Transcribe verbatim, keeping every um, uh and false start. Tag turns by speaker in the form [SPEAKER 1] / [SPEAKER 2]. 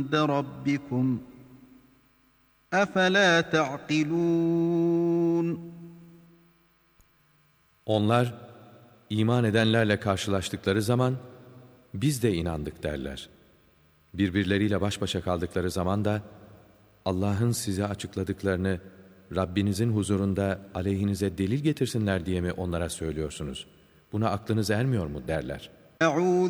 [SPEAKER 1] رَبِّكُمْ أَفَلَا تَعْقِلُونَ
[SPEAKER 2] Onlar iman edenlerle karşılaştıkları zaman biz de inandık derler. Birbirleriyle baş başa kaldıkları zaman da Allah'ın size açıkladıklarını Rabbinizin huzurunda aleyhinize delil getirsinler diye mi onlara söylüyorsunuz? Buna aklınız ermiyor mu derler.